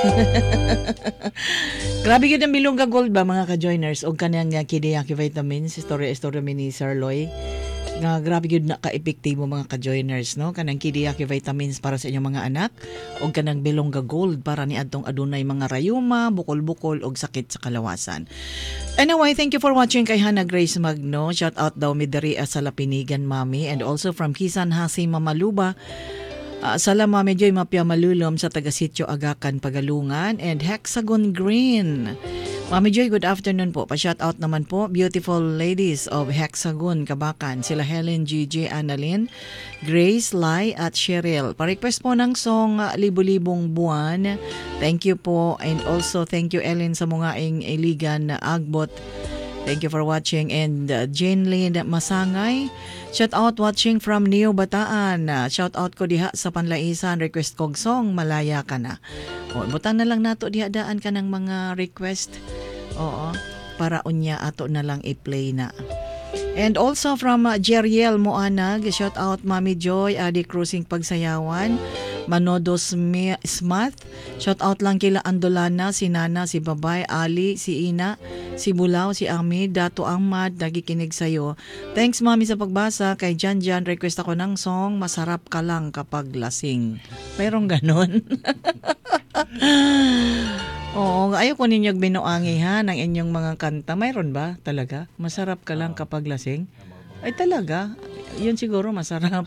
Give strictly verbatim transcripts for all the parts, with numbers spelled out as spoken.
Grabe yun ang Bilongga Gold ba mga ka-joiners o kanyang uh, kidiyaki vitamins, istorya istorya ni Sir Loy. Nga grabe yun na ka-epektibo mga ka-joiners, no? Kanang kidiyaki vitamins para sa inyong mga anak o kanang Bilongga Gold para ni adtong adunay mga rayuma, bukol-bukol o sakit sa kalawasan. Anyway, thank you for watching kay Hannah Grace Magno. Shout out daw mi diri sa Lapinigan, Mami, and also from Kisan Hasi Mamaluba. Uh, Salam Mami Joy Mapia Malulom sa taga-sityo Agakan Pagalungan and Hexagon Green. Mami Joy, good afternoon po. Pa-shout out naman po, beautiful ladies of Hexagon Kabakan. Sila Helen, G J, Annalyn, Grace, Lai at Cheryl. Pa-request po ng song uh, Libo-Libong Buwan. Thank you po. And also thank you Ellen sa mga ing iligan na agbot. Thank you for watching. And uh, Jane Lynn Masangay. Shout out watching from Neo Bataan. Uh, shout out ko diha sa Panlaisan. Request kog song, Malaya Ka Na. O, butan na lang nato diha daan ka ng mga request. Oo. Para unya ato na lang i-play na. And also from uh, Jeriel Moanag. Shout out Mami Joy, Adi Cruising Pagsayawan. Manodo Smith. Shout out lang kila Andolana, si Nana, si Babay, Ali, si Ina, si Bulaw, si Ami, Dato Ahmad, nagikinig sa'yo. Thanks Mami sa pagbasa. Kay Jan Jan, request ako ng song, Masarap Ka Lang Kapag Lasing. Mayroong ganon. Oo, ayaw ko ninyong binuangi ha ng inyong mga kanta. Mayroon ba talaga? Masarap ka lang kapag lasing? Ay talaga? Yun siguro masarap.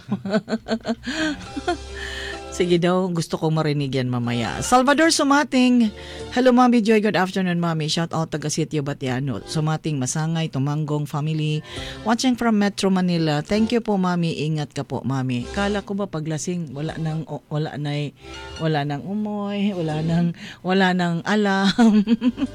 Sige daw, gusto kong marinig yan mamaya. Salvador Sumating. Hello Mami Joy, good afternoon Mami. Shout out taga Sitio Batiano. Sumating, Masangay, Tumanggong family. Watching from Metro Manila. Thank you po Mami. Ingat ka po Mami. Kala ko ba paglasing wala nang wala na wala nang umoy, wala nang wala nang alam.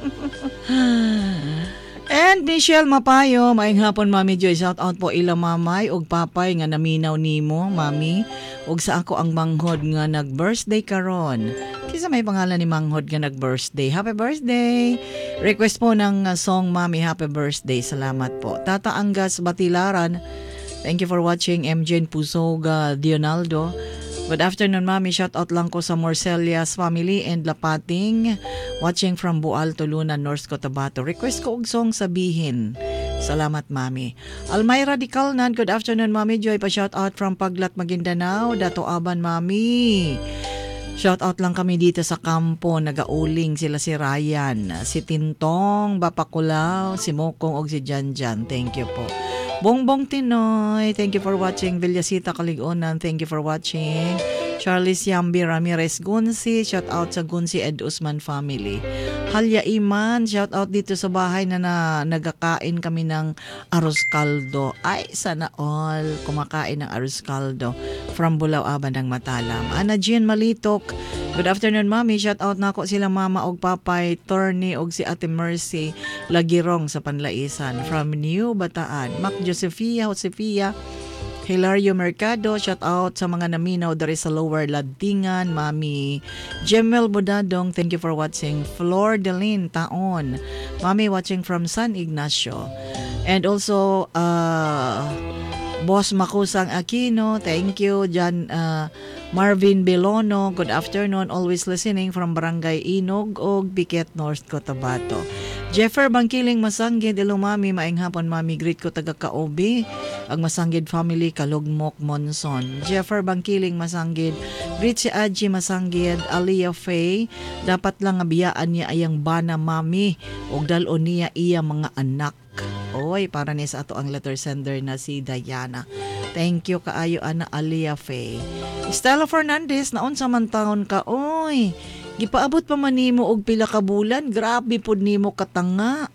And Michelle Mapayo, maayong hapon Mami Joy. Shout out po ila mamay ug papay nga naminaw nimo, Mami. Ug sa ako ang manghod nga nag-birthday karon. Kisa may pangalan ni manghod nga nag-birthday. Happy birthday. Request po ng uh, song Mami, happy birthday. Salamat po. Tata Angas Batilaran. Thank you for watching. M J Pusoga Dionaldo. Good afternoon, Mami. Shout out lang ko sa Morcelias family and Lapating. Watching from Bual, Tulunan, North Cotabato. Request ko og song Sabihin. Salamat, Mami. Almayra Dicalnan. Good afternoon, Mami Joy. Pa-shout out from Paglat, Maguindanao. Dato Aban, Mami. Shout out lang kami dito sa kampo. Nagauling sila si Ryan, si Tintong, Bapakulaw, si Mokong og si Janjan. Thank you po. Bongbong Tinoy, thank you for watching. Villasita Kaligunan, thank you for watching. Charlie Siambi Ramirez Gunsi, shout out sa Gunsi Ed Usman family. Halya Iman, shout out dito sa bahay na, na nagkakain kami ng arroz caldo. Ay, sana all kumakain ng arroz caldo from Bulao Aban ng Matalam. Ana Jean Malitok, good afternoon Mami, shout out na ako sila Mama og Papay, Torny og si Ate Mercy Lagirong sa Panlaisan from New Bataan. Mac Josefia, Josefia Hilario Mercado, shout out sa mga naminaw dari sa Lower Ladingan, Mami Jemel Bodadong, thank you for watching. Flor Delin Taon, Mami watching from San Ignacio. And also uh, Boss Makusang Aquino, thank you. Jan uh, Marvin Belono, good afternoon, always listening from Barangay Inog og Biket, North Cotabato. Jeffer Bangkiling Masanggid, hello Mami, maing hapon Mami, greet ko taga Kaobi, ang Masanggid family, Kalugmok, Monson. Jeffer Bangkiling Masanggid, greet si Aji Masanggid, Aliyah Faye, dapat lang abiyaan niya ayang bana Mami, og dalon niya iya mga anak. Oy, para niya sa ato ang letter sender na si Diana. Thank you kaayo ana Aliyah Faye. Stella Fernandez, naon sa man taon ka, oy. Gipaabot pa man nimo og pila ka bulan, grabe pud nimo katanga.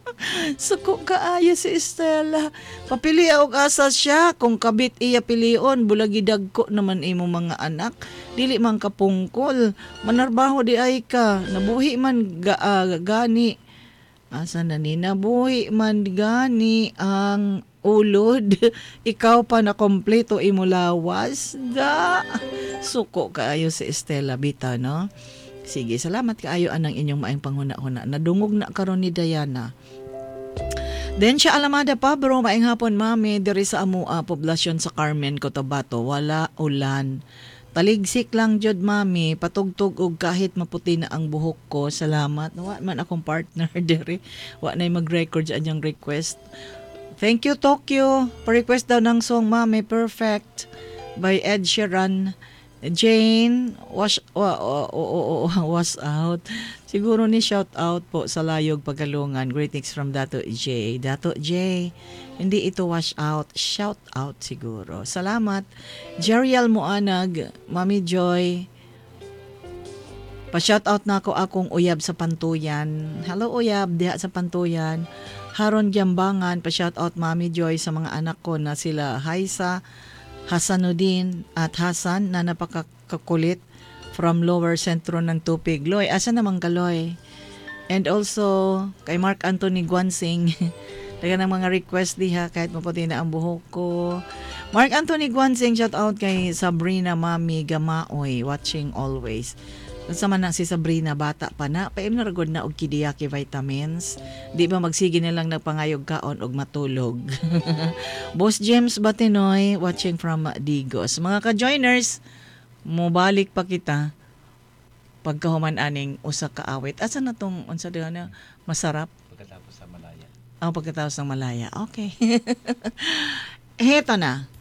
Suko kaayo si Stella. Papili og asa siya kung kabit iya pilion, bulagi dagko naman imo mga anak. Dili man ka pungkol, manarbaho di ay ka, nabuhi man ga, uh, gani. Asa na ni nabuhi man gani ang ulod, ikaw pa na kompleto imo lawas da. Suko kaayo si Stella Bita, no? Sige, salamat kaayo anang inyong maayong panghuna-huna. Nadungog na karon ni Diana. Then siya Alamada Pabro, maayong hapon Mami, diri sa amua poblasyon sa Carmen, Cotabato, wala ulan. Taligsik lang jud mami, patugtog og kahit maputi na ang buhok ko. Salamat. Wa man akong partner dere. Wa nay mag-record sa anyang request. Thank you Tokyo. Pa-request daw ng song Mami Perfect by Ed Sheeran. Jane, wash wa, wa, wa, wa, was out. Siguro ni shout out po sa Layog Pagkalungan. Greetings from Dato J. Dato J, hindi ito wash out, shout out siguro. Salamat. Jerial Muanag, Mami Joy. Pa-shout out na ako akong uyab sa Pantuyan. Hello uyab diha sa Pantuyan. Haron Jambangan, pa-shout out Mami Joy sa mga anak ko na sila Haisa, Hasanuddin at Hasan na napakakulit from lower sentro ng Tupig. Loy, asa naman ka Loy? And also kay Mark Anthony Guansing. Dagan ng mga request diha kahit maputi na ang buhok ko. Mark Anthony Guansing, shout out kay Sabrina Mami Gamaoy, watching always. Sama na si Sabrina, bata pa na, paim na ragod na og kidiyaki vitamins. Di ba magsige na lang nagpangayog kaon og matulog. Boss James Batinoy, watching from Digos. Mga ka-joiners, mobalik pa kita pagkahuman aning usa ka awit. Asa na tong unsa diha na masarap? Pagkatapos sa Malaya. Oh, pagkatapos ng Malaya. Okay. Heto na.